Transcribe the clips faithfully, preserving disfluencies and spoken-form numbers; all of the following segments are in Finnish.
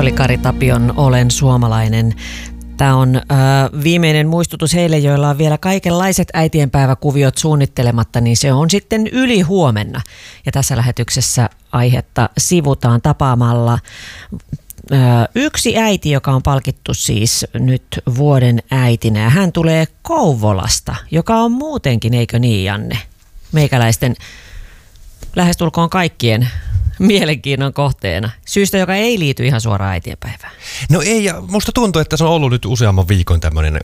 oli Kari Tapion Olen suomalainen. Tämä on äh, viimeinen muistutus heille, joilla on vielä kaikenlaiset äitienpäiväkuviot suunnittelematta, niin se on sitten yli huomenna. Ja tässä lähetyksessä aihetta sivutaan tapaamalla äh, yksi äiti, joka on palkittu siis nyt vuoden äitinä. Ja hän tulee Kouvolasta, joka on muutenkin, eikö niin Janne, meikäläisten lähestulkoon kaikkien mielenkiinnon kohteena. Syystä, joka ei liity ihan suoraan äitienpäivään. No ei, ja musta tuntuu, että se on ollut nyt useamman viikon tämmöinen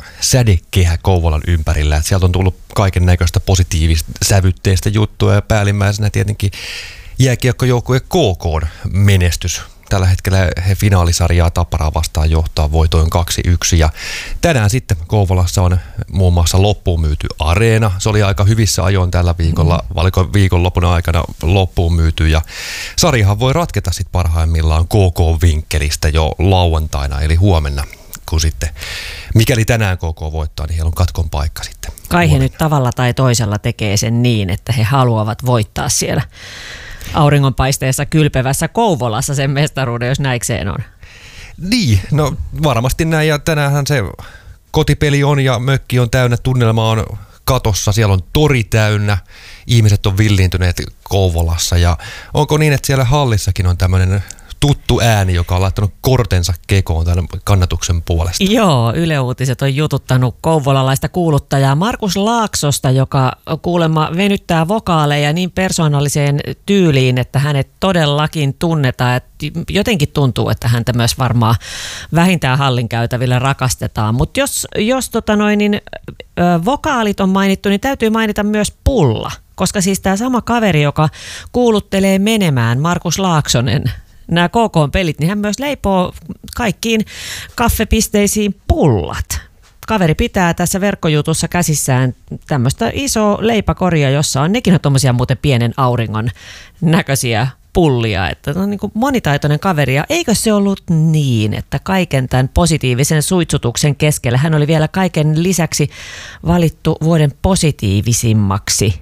sädekehä Kouvolan ympärillä. Että sieltä on tullut kaiken näköistä positiivista sävytteistä juttua ja päällimmäisenä tietenkin jääkiekkojoukkue K K:n menestys. Tällä hetkellä he finaalisarjaa Tapparaa vastaan johtaa voitoin kaksi yksi ja tänään sitten Kouvolassa on muun muassa loppuun myyty areena. Se oli aika hyvissä ajoin tällä viikolla, mm. valiko viikonlopun aikana loppuun myyty ja sarjahan voi ratketa sitten parhaimmillaan K K-vinkkelistä jo lauantaina eli huomenna, kun sitten mikäli tänään K K voittaa, niin heillä on katkon paikka sitten. Kai he nyt tavalla tai toisella tekee sen niin, että he haluavat voittaa siellä auringonpaisteessa kylpevässä Kouvolassa sen mestaruuden, jos näikseen on. Niin, no varmasti näin ja tänäänhän se kotipeli on ja mökki on täynnä, tunnelma on katossa, siellä on tori täynnä, ihmiset on villiintyneet Kouvolassa ja onko niin, että siellä hallissakin on tämmöinen tuttu ääni, joka on laittanut kortensa kekoon tämän kannatuksen puolesta? Joo, Yle Uutiset on jututtanut kouvolalaista kuuluttajaa Markus Laaksosta, joka kuulemma venyttää vokaaleja niin persoonalliseen tyyliin, että hänet todellakin tunnetaan. Et jotenkin tuntuu, että häntä myös varmaan vähintään hallin käytävillä rakastetaan. Mutta jos, jos tota noin, niin, ö, vokaalit on mainittu, niin täytyy mainita myös pulla. Koska siis tämä sama kaveri, joka kuuluttelee menemään, Markus Laaksonen, nämä K K-pelit, niin hän myös leipoo kaikkiin kaffepisteisiin pullat. Kaveri pitää tässä verkkojutussa käsissään tämmöistä isoa leipäkoria, jossa on nekin on tuommoisia muuten pienen auringon näköisiä pullia. Että on niin kuin monitaitoinen kaveri. Ja eikö se ollut niin, että kaiken tämän positiivisen suitsutuksen keskellä hän oli vielä kaiken lisäksi valittu vuoden positiivisimmaksi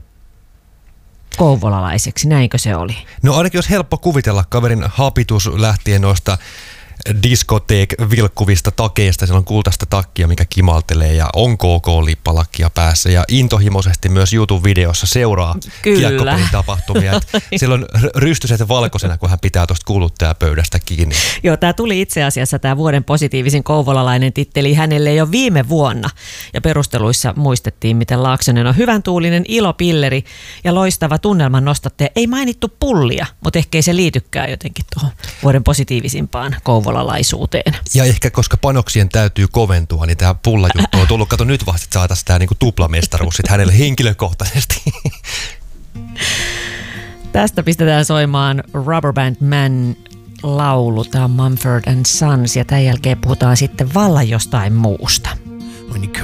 kouvolalaiseksi, näinkö se oli? No ainakin jos helppo kuvitella kaverin hapitus lähtien noista diskoteek-vilkkuvista takeista, siellä on kultaista takkia, mikä kimaltelee ja on K K-lippalakkia päässä ja intohimoisesti myös YouTube-videossa seuraa kiekkopelin tapahtumia. Siellä on rystyset valkoisena, kun hän pitää tuosta kuluttajapöydästä kiinni. Joo, tämä tuli itse asiassa tämä vuoden positiivisin kouvolalainen titteli hänelle jo viime vuonna ja perusteluissa muistettiin, miten Laaksonen on hyvän tuulinen ilopilleri ja loistava tunnelman nostattaja. Ei mainittu pullia, mutta ehkä ei se liitykään jotenkin tuohon vuoden positiivisimpaan kouvolalaisuuteen. Ja ehkä koska panoksien täytyy koventua, niin tämä pullajuttu on tullut, kato nyt vasta, että saataisiin tämä niinku tuplamestaruus sitten hänelle henkilökohtaisesti. Tästä pistetään soimaan Rubber Band Man laulu, tämä on Mumford and Sons, ja tämän jälkeen puhutaan sitten vallan jostain muusta.